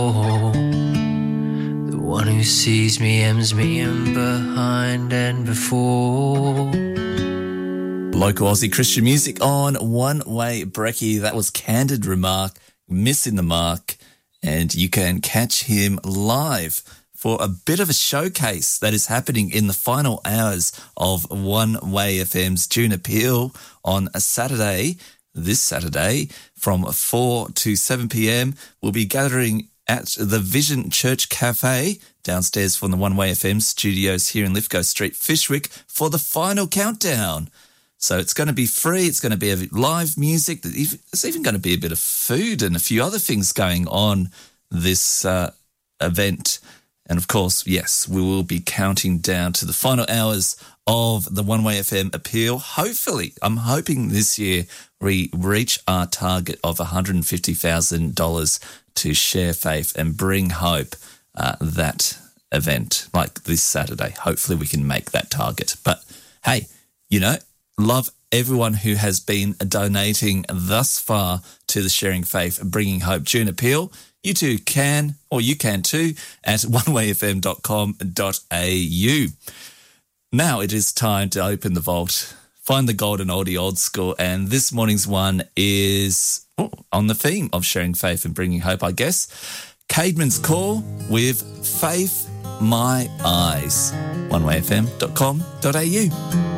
The one who sees me, hems me in behind and before. Local Aussie Christian music on One Way Brekkie. That was Candid Remark, Missing the Mark, and you can catch him live for a bit of a showcase that is happening in the final hours of One Way FM's June Appeal on a Saturday. This Saturday from 4 to 7 p.m. We'll be gathering at the Vision Church Cafe downstairs from the One Way FM studios here in Lithgow Street, Fyshwick, for the final countdown. So it's going to be free. It's going to be live music. There's even going to be a bit of food and a few other things going on this event. And of course, yes, we will be counting down to the final hours of the One Way FM appeal. Hopefully, I'm hoping this year we reach our target of $150,000 to share faith and bring hope that event like this Saturday. Hopefully we can make that target. But hey, love everyone who has been donating thus far to the Sharing Faith and Bringing Hope June Appeal. You too can, or you can too, at onewayfm.com.au. Now it is time to open the vault, find the golden oldie old school, and this morning's one is on the theme of sharing faith and bringing hope, I guess. Caedmon's Call with Faith My Eyes. onewayfm.com.au.